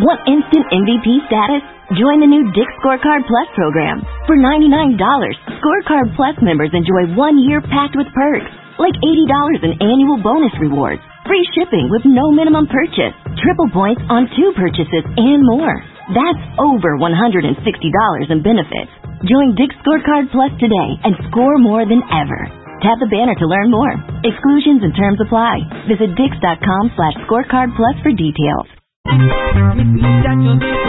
Want instant MVP status? Join the new Dick's Scorecard Plus program. For $99, Scorecard Plus members enjoy 1 year packed with perks, like $80 in annual bonus rewards, free shipping with no minimum purchase, triple points on 2 purchases, and more. That's over $160 in benefits. Join Dick's Scorecard Plus today and score more than ever. Tap the banner to learn more. Exclusions and terms apply. Visit Dix.com/scorecard plus for details.